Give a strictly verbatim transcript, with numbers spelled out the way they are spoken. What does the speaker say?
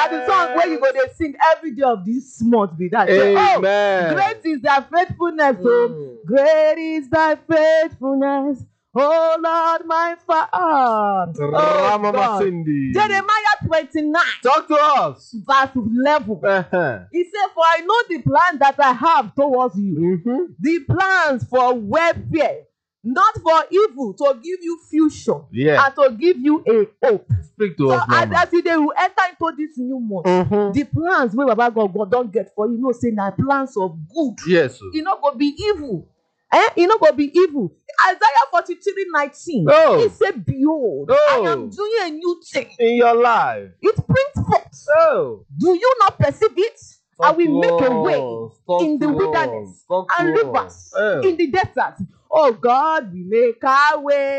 Now the song where you go they sing every day of this month be that. Say, Amen. oh, great is thy faithfulness. Mm. Oh, great is thy faithfulness. Oh Lord, my Father. Oh, Ramama God. Cindy. Jeremiah twenty-nine, Talk to us. verse eleven. Uh-huh. He said, for I know the plan that I have towards you. Mm-hmm. The plans for welfare, not for evil, to give you future, Yeah. and to give you a hope. Speak to So us, as, Mama. as you dey enter into this new month, Mm-hmm. the plans wey Baba God God don get for you, know say na plans of good. Yes. Sir. E no go be evil. Eh? E no go be evil. Isaiah forty-three nineteen. Oh. He said, behold, Oh. I am doing a new thing. In your life. It springs forth. Oh. Do you not perceive it? I Talk will to make a us. way Talk in the to wilderness us. Talk and to rivers us. Oh. in the desert. Oh God, we make our way